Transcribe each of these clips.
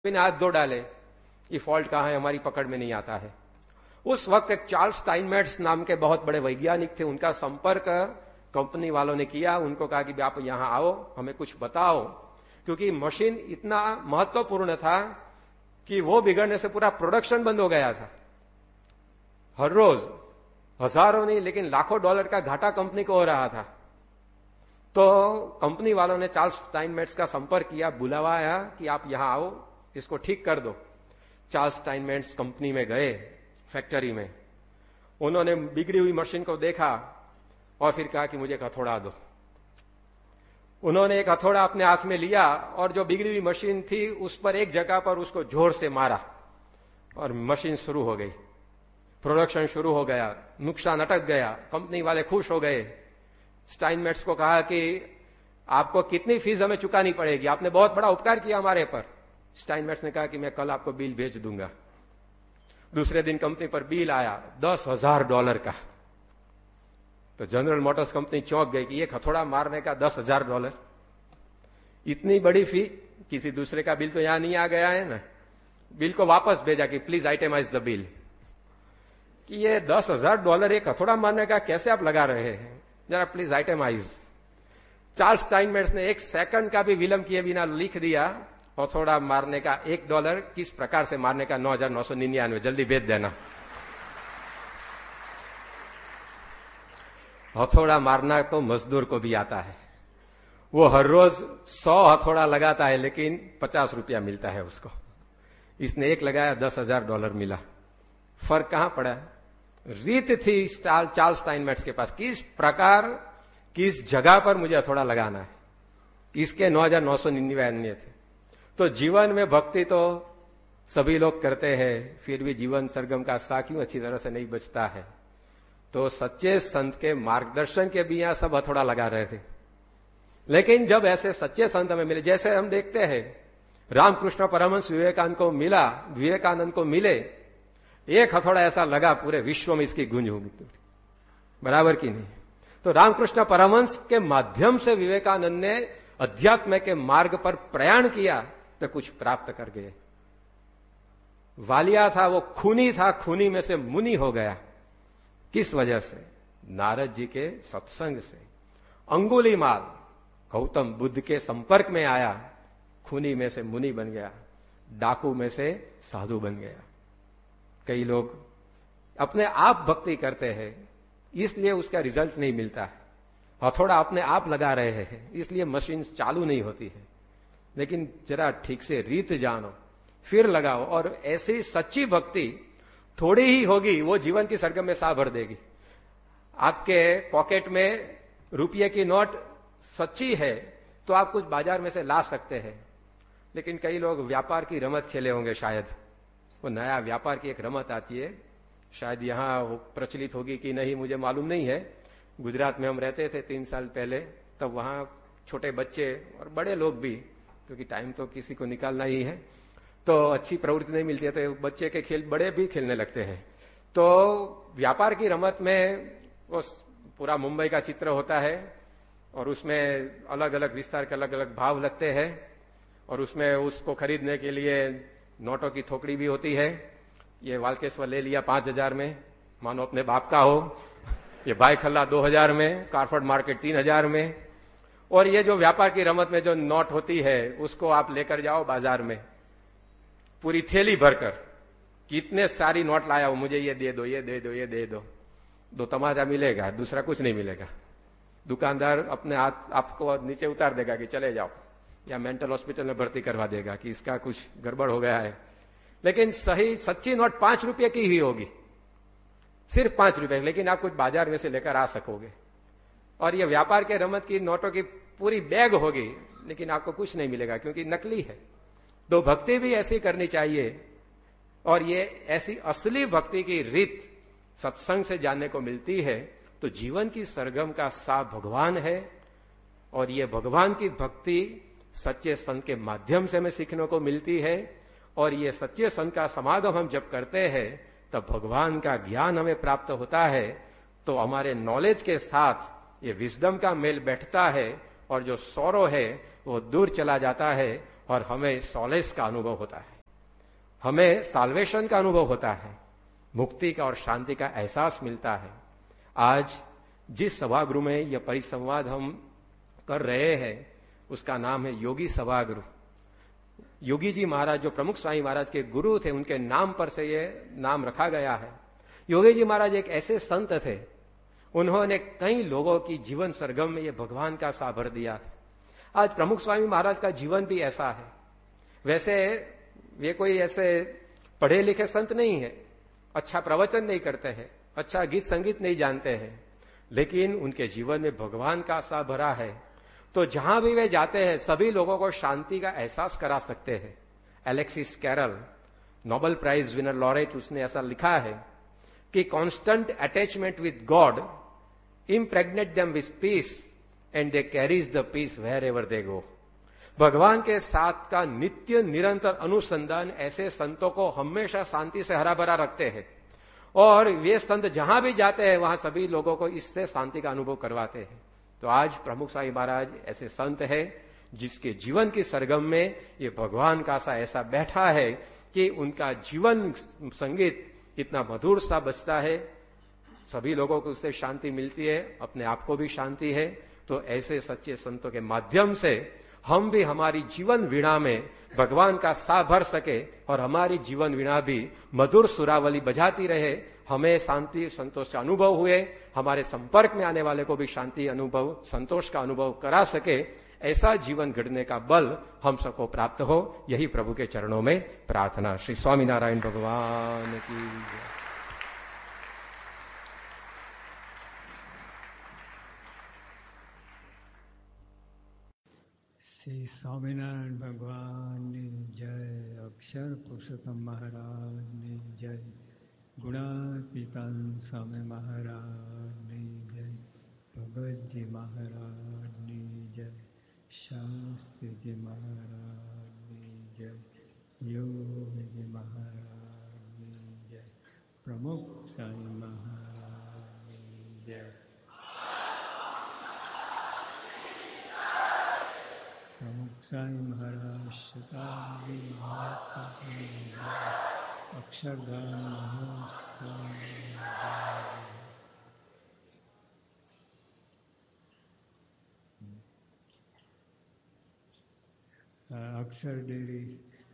ने हाथ धो डाले, ये फॉल्ट कहां है, हमारी पकड़ में नहीं आता है। उस वक्त एक चार्ल्स स्टाइनमेट्स नाम के बहुत बड़े वैज्ञानिक थे, उनका संपर्क कंपनी वालों ने किया। उनको कहा कि आप यहां आओ, हमें कुछ बताओ, क्योंकि मशीन इतना महत्वपूर्ण था कि वो बिगड़ने से पूरा प्रोडक्शन बंद हो गया था। हर रोज हजारों नहीं लेकिन लाखों डॉलर का घाटा कंपनी को हो रहा था। तो कंपनी वालों ने चार्ल्स स्टाइनमेट्स का संपर्क किया, बुलावाया कि आप यहां आओ, इसको ठीक कर दो। चार्ल्स स्टाइनमेट्स कंपनी में गए, फैक्ट्री में। उन्होंने बिगड़ी हुई मशीन को देखा और फिर कहा कि मुझे एक हथौड़ा दो। उन्होंने एक हथौड़ा अपने हाथ में लिया और जो बिगड़ी हुई मशीन थी उस पर एक जगह पर उसको जोर से मारा और मशीन शुरू हो गई, प्रोडक्शन शुरू हो गया, नुकसान अटक गया। कंपनी वाले खुश हो गए। स्टाइनमेट्स को कहा कि आपको कितनी फीस हमें चुकानी पड़ेगी, आपने बहुत बड़ा उपकार किया हमारे पर। स्टाइनमेट्स ने कहा कि मैं कल आपको बिल भेज दूंगा। दूसरे दिन कंपनी पर बिल आया $10,000 का। तो जनरल मोटर्स कंपनी चौंक गई कि एक हथौड़ा मारने का $10,000, इतनी बड़ी फी। किसी दूसरे का बिल तो यहां नहीं आ गया है ना। बिल को वापस भेजा कि प्लीज आइटमाइज द बिल, कि ये $10,000 एक हथौड़ा मारने का कैसे आप लगा रहे हैं, जरा प्लीज आइटमाइज। चार्ल्स स्टाइनमेट्स ने एक सेकंड का भी विलंब किए बिना लिख दिया, हथौड़ा मारने का $1 किस प्रकार से मारने का 9,999, जल्दी भेज देना। हथौड़ा मारना तो मजदूर को भी आता है, वो हर रोज 100 हथौड़ा लगाता है लेकिन $50 मिलता है उसको। इसने एक लगाया, $10,000 मिला। फर्क कहां पड़ा? रीत थी चार्ल्स स्टाइनमेट्स के पास, किस प्रकार किस जगह पर मुझे हथौड़ा लगाना है। इसके 9,999 थे। तो जीवन में भक्ति तो सभी लोग करते हैं, फिर भी जीवन सरगम का सा क्यों अच्छी तरह से नहीं बचता है। तो सच्चे संत के मार्गदर्शन के भी यहां सब हथौड़ा लगा रहे थे। लेकिन जब ऐसे सच्चे संत हमें मिले, जैसे हम देखते हैं रामकृष्ण परमहंस विवेकानंद को मिले, एक हथौड़ा ऐसा लगा पूरे विश्व में इसकी गूंज होगी, बराबर की नहीं। तो रामकृष्ण परमहंस के माध्यम से विवेकानंद ने अध्यात्म के मार्ग पर प्रयाण किया तो कुछ प्राप्त कर गए। वालिया था, वो खूनी था, खूनी में से मुनि हो गया। किस वजह से? नारद जी के सत्संग से। अंगुलीमाल गौतम बुद्ध के संपर्क में आया, खूनी में से मुनि बन गया, डाकू में से साधु बन गया। कई लोग अपने आप भक्ति करते हैं, इसलिए उसका रिजल्ट नहीं मिलता है। हथौड़ा अपने आप लगा रहे हैं, इसलिए मशीन चालू नहीं होती है। लेकिन जरा ठीक से रीत जानो, फिर लगाओ, और ऐसी सच्ची भक्ति थोड़ी ही होगी, वो जीवन की सरगम में साह भर देगी। आपके पॉकेट में रुपये की नोट सच्ची है तो आप कुछ बाजार में से ला सकते हैं। लेकिन कई लोग व्यापार की रमत खेले होंगे, शायद वो नया व्यापार की एक रमत आती है, शायद यहां वो प्रचलित होगी कि नहीं, मुझे मालूम नहीं है। गुजरात में हम रहते थे 3 साल पहले, तब वहां छोटे बच्चे और बड़े लोग भी, क्योंकि टाइम तो किसी को निकालना ही है, तो अच्छी प्रवृत्ति नहीं मिलती है, तो बच्चे के खेल बड़े भी खेलने लगते हैं। तो व्यापार की रमत में वो पूरा मुंबई का चित्र होता है और उसमें अलग अलग विस्तार के अलग अलग भाव लगते हैं, और उसमें उसको खरीदने के लिए नोटों की थोकड़ी भी होती है। ये वालकेश्वर ले लिया 5,000 में, मानो अपने बाप का हो। ये बाईखल्ला 2,000 में, कारफर्ड मार्केट 3,000 में। और ये जो व्यापार की रमत में जो नोट होती है उसको आप लेकर जाओ बाजार में, पूरी थैली भरकर, कितने सारी नोट लाया हो, मुझे ये दे दो, ये दे दो, ये दे दो। 2 तमाचा मिलेगा, दूसरा कुछ नहीं मिलेगा। दुकानदार अपने हाथ आपको नीचे उतार देगा कि चले जाओ, या मेंटल हॉस्पिटल में भर्ती करवा देगा कि इसका कुछ गड़बड़ हो गया है। लेकिन सही सच्ची नोट ₹5 की ही होगी, सिर्फ ₹5, लेकिन आप कुछ बाजार में से लेकर आ सकोगे। और ये व्यापार के रमत की नोटों की पूरी बैग होगी, लेकिन आपको कुछ नहीं मिलेगा क्योंकि नकली है। तो भक्ति भी ऐसी करनी चाहिए, और ये ऐसी असली भक्ति की रीत सत्संग से जानने को मिलती है। तो जीवन की सरगम का सा भगवान है, और ये भगवान की भक्ति सच्चे संत के माध्यम से हमें सीखने को मिलती है। और ये सच्चे संत का समागम हम जब करते हैं तब भगवान का ज्ञान हमें प्राप्त होता है। तो हमारे नॉलेज के साथ ये विजडम का मेल बैठता है, और जो सौरो है वो दूर चला जाता है, और हमें सॉलेस का अनुभव होता है, हमें साल्वेशन का अनुभव होता है, मुक्ति का और शांति का एहसास मिलता है। आज जिस सभागृह में यह परिसंवाद हम कर रहे हैं उसका नाम है योगी सभागृह। योगी जी महाराज जो प्रमुख स्वामी महाराज के गुरु थे, उनके नाम पर से ये नाम रखा गया है। योगी जी महाराज एक ऐसे संत थे, उन्होंने कई लोगों की जीवन सरगम में ये भगवान का सा भर दिया था। आज प्रमुख स्वामी महाराज का जीवन भी ऐसा है। वैसे वे कोई ऐसे पढ़े लिखे संत नहीं है, अच्छा प्रवचन नहीं करते हैं, अच्छा गीत संगीत नहीं जानते हैं, लेकिन उनके जीवन में भगवान का सा भरा है। तो जहां भी वे जाते हैं सभी लोगों को शांति का एहसास करा सकते हैं। Alexis Carol, Nobel prize winner laureate, उसने ऐसा लिखा है कि constant attachment with God impregnate them with piece and they carries the piece where ever they गो। भगवान के साथ का नित्य निरंतर अनुसंधान ऐसे संतों को हमेशा शांति से हरा भरा रखते हैं, और वे संत जहां भी जाते हैं वहां सभी लोगों को इससे शांति का अनुभव करवाते हैं। तो आज प्रमुख स्वामी महाराज ऐसे संत है जिसके जीवन की सरगम में ये भगवान का सा ऐसा बैठा है कि उनका जीवन संगीत इतना मधुर सा बजता है, सभी लोगों को उससे शांति मिलती है, अपने आप को भी शांति है। तो ऐसे सच्चे संतों के माध्यम से हम भी हमारी जीवन वीणा में भगवान का सा भर सके और हमारी जीवन वीणा भी मधुर सुरावली बजाती रहे, हमें शांति संतोष का अनुभव हुए, हमारे संपर्क में आने वाले को भी शांति अनुभव संतोष का अनुभव करा सके, ऐसा जीवन गढ़ने का बल हम सबको प्राप्त हो, यही प्रभु के चरणों में प्रार्थना। श्री स्वामीनारायण भगवान की। श्री स्वामीनारायण भगवान जय, अक्षर पुरुषोत्तम महाराज जय, गुणातीतान स्वामी महाराज जय, भगत जी महाराज जय, शास्त्री जी महाराज जय, योग जी महाराज जय, प्रमुख स्वामी महाराज जय, प्रमुख स्वामी महाराज शताब्दी महास्वामी जय, अक्षरधाम महास्वामी अक्षर डेरी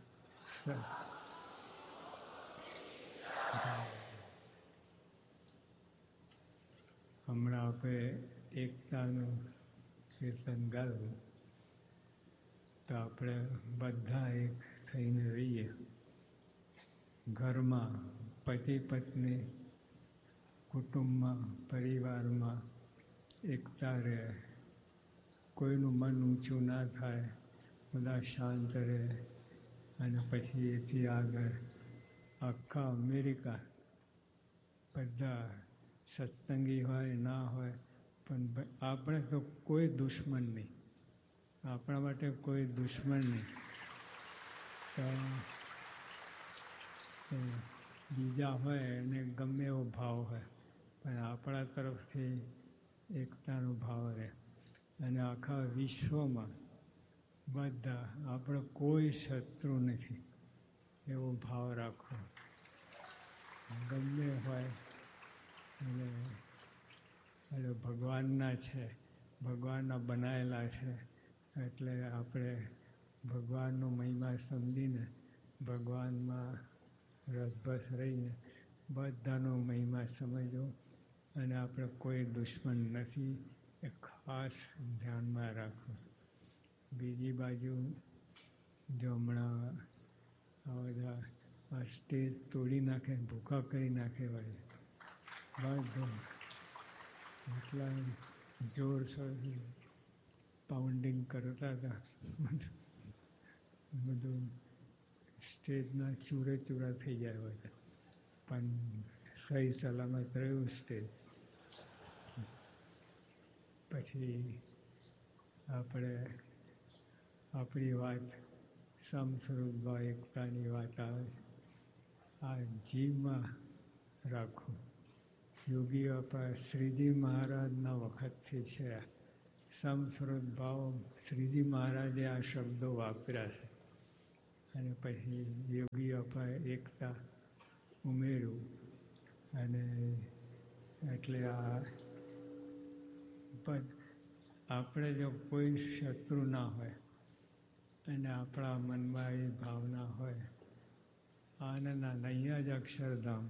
હમણાં આપણે એકતાનું કીર્તન ગાયું તો આપણે બધા એક થઈને રહીએ, ઘરમાં પતિ પત્ની કુટુંબમાં પરિવારમાં એકતા રહે, કોઈનું મન ઊંચું ના થાય, બધા શાંત રહે, અને પછી એથી આગળ આખા અમેરિકા બધા સત્સંગી હોય ના હોય પણ આપણે તો કોઈ દુશ્મન નહીં, આપણા માટે કોઈ દુશ્મન નહીં, તો બીજા હોય એને ગમે એવો ભાવ હોય પણ આપણા તરફથી એકતાનો ભાવ રહે, અને આખા વિશ્વમાં બધા આપણો કોઈ શત્રુ નથી એવો ભાવ રાખવો, ગમે હોય એટલે ભગવાનના છે, ભગવાનના બનાવેલા છે, એટલે આપણે ભગવાનનો મહિમા સમજીને ભગવાનમાં રસભસ રહીને બધાનો મહિમા સમજવો, અને આપણે કોઈ દુશ્મન નથી એ ખાસ ધ્યાનમાં રાખવું. બીજી બાજુ જો હમણાં આ બધા આ સ્ટેજ તોડી નાખે, ભૂખા કરી નાખે હોય બધું, એટલા જોરશોરથી પાઉન્ડિંગ કરતા હતા, બધું સ્ટેજના ચૂરે ચૂરા થઈ ગયા હોય, પણ સહી સલામત રહ્યું સ્ટેજ. પછી આપણે આપણી વાત સમસ્વરૂપમાં એકતાની વાત આવે, આ જીવમાં રાખવું. યોગીઓ આપણા શ્રીજી મહારાજના વખતથી છે, સમસ્વરૂપ ભાવ શ્રીજી મહારાજે આ શબ્દો વાપર્યા છે, અને પછી યોગીઓ પર એકતા ઉમેર્યું. અને એટલે પણ આપણે જો કોઈ શત્રુ ના હોય અને આપણા મનમાં એ ભાવના હોય, આનંદના અહીંયા જ અક્ષરધામ.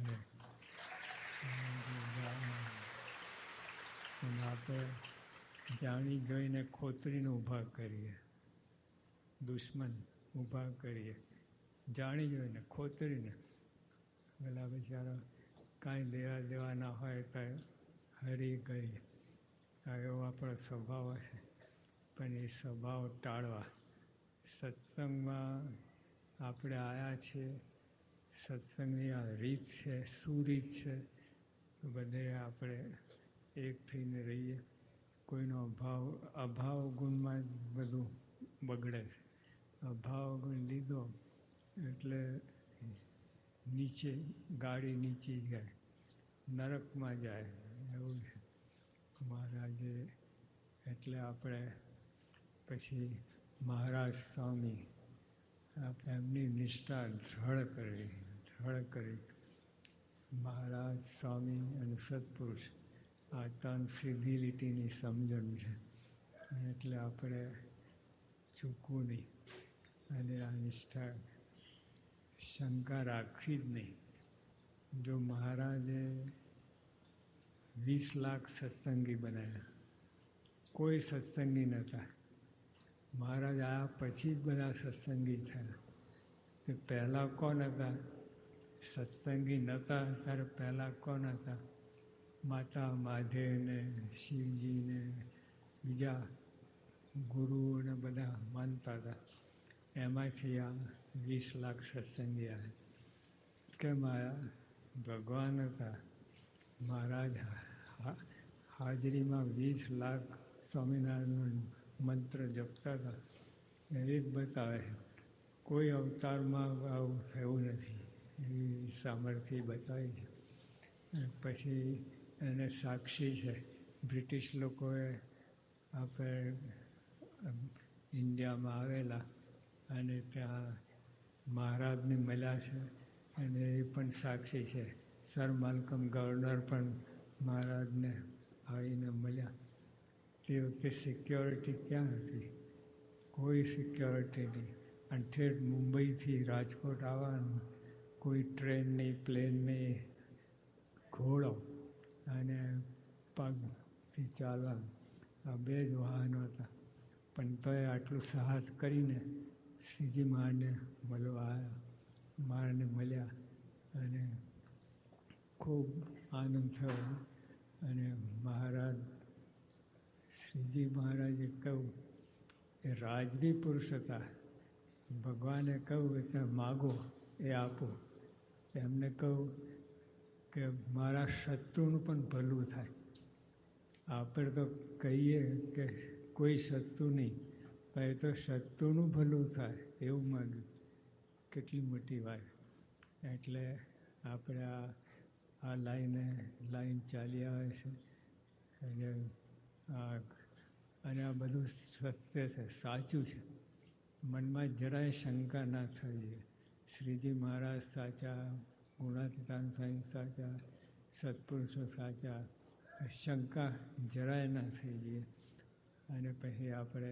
અને આપણે જાણી જોઈને ખોતરીને ઊભા કરીએ, દુશ્મન ઊભા કરીએ, જાણી જોઈને ખોતરીને. પેલા બિચારા કાંઈ લેવા દેવા ના હોય તો હરી કરીએ. એવો આપણો સ્વભાવ હશે, પણ એ સ્વભાવ ટાળવા. સત્સંગમાં આપણે આવ્યા છીએ, સત્સંગની આ રીત છે, સુરીત છે. બધે આપણે એક થઈને રહીએ. કોઈનો અભાવ ગુણમાં જ બધું બગડે છે. અભાવ ગુણ લીધો એટલે નીચે ગાડી નીચી જાય, નરકમાં જાય, એવું છે મહારાજે. એટલે આપણે પછી મહારાજ સ્વામી એમની નિષ્ઠા દ્રઢ કરી. મહારાજ સ્વામી અને સત્પુરુષ આ ત્રણ સીધી લીટીની સમજણ છે. એટલે આપણે ચૂકવું નહીં અને આ નિષ્ઠા શંકા રાખવી જ નહીં. જો મહારાજે 20 લાખ સત્સંગી બનાવ્યા, કોઈ સત્સંગી નહોતા. મહારાજ આવ્યા પછી જ બધા સત્સંગી થયા. તે પહેલાં કોણ હતા? સત્સંગી નહોતા ત્યારે પહેલાં કોણ હતા? માતા માધેવને, શિવજીને, બીજા ગુરુઓને બધા માનતા હતા. એમાંથી આ 20 લાખ સત્સંગી આવ્યા. કેમ આવ્યા? ભગવાન હતા. મહારાજ હાજરીમાં 20 લાખ સ્વામિનારાયણનો મંત્ર જપતા હતા. એ જ બતાવે કોઈ અવતારમાં આવું થયું નથી. એવી સામર્થ્ય બતાવી છે. પછી એને સાક્ષી છે. બ્રિટિશ લોકોએ આપણે ઇન્ડિયામાં આવેલા અને ત્યાં મહારાજને મળ્યા છે, અને એ પણ સાક્ષી છે. સર માલ્કમ ગવર્નર પણ મહારાજને આવીને મળ્યા. તે વખતે સિક્યોરિટી ક્યાં હતી? કોઈ સિક્યોરિટી નહીં. અને ઠેઠ મુંબઈથી રાજકોટ આવવાનું, કોઈ ટ્રેન નહીં, પ્લેન નહીં, ઘોડો અને પગથી ચાલવાનું. આ 2 જ વાહનો હતા. પણ તોય આટલું સાહસ કરીને શ્રીજી મહારાજને મળવા આવ્યા. મહારાજને મળ્યા અને ખૂબ આનંદ થયો. અને શ્રીજી મહારાજે કહ્યું એ રાજવી પુરુષ હતા. ભગવાને કહ્યું કે તમે માગો એ આપો. એમને કહ્યું કે મારા શત્રુનું પણ ભલું થાય. આપણે તો કહીએ કે કોઈ શત્રુ નહીં, પણ એ તો શત્રુનું ભલું થાય એવું માગ્યું. કેટલી મોટી વાત. એટલે આપણે આ લાઈન ચાલી આવે છે. અને આ બધું સત્ય છે, સાચું છે. મનમાં જરાય શંકા ના થવી જોઈએ. શ્રીજી મહારાજ સાચા, ગુણાતીતાન સ્વામી સાચા, સત્પુરુષો સાચા. શંકા જરાય ના થઈ જોઈએ. અને પછી આપણે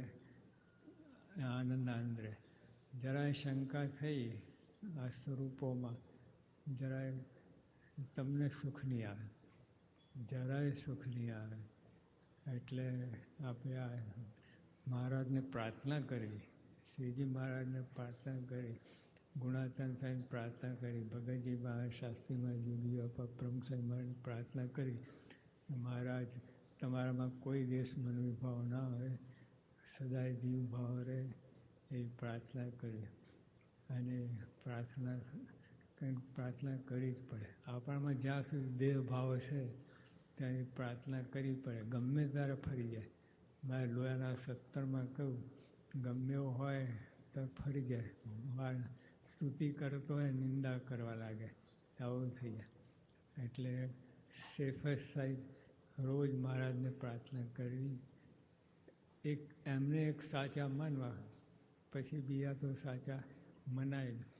આનંદ રહે. જરાય શંકા થઈ આ સ્વરૂપોમાં, જરાય તમને સુખ નહીં આવે, જરાય સુખ નહીં આવે. એટલે આપણે આ મહારાજને પ્રાર્થના કરવી, શ્રીજી મહારાજને પ્રાર્થના કરી, ગુણાતીતાન સ્વામીને પ્રાર્થના કરી, ભગતજી મહારાજ, શાસ્ત્રીમાં યોગીઓ પ્રમુખ સ્વામી મહારાજને પ્રાર્થના કરી. મહારાજ તમારામાં કોઈ દેશ મનોભાવ ના હોય, સદાય દીવ ભાવ રહે, એ પ્રાર્થના કરી. અને પ્રાર્થના કરવી જ પડે. આપણામાં જ્યાં સુધી દેહ ભાવ છે ત્યાં પ્રાર્થના કરવી પડે. ગમે ત્યારે ફરી જાય. મારે લોયાના 17માં કહ્યું, ગમે એવું હોય તો ફરી જાય. સ્તુતિ કરતો હોય, નિંદા કરવા લાગે, આવું થઈ જાય. એટલે સેફેસ્ટ સાઈડ રોજ મહારાજને પ્રાર્થના કરવી. એમને એક સાચા માનવા, પછી બીજા તો સાચા મનાય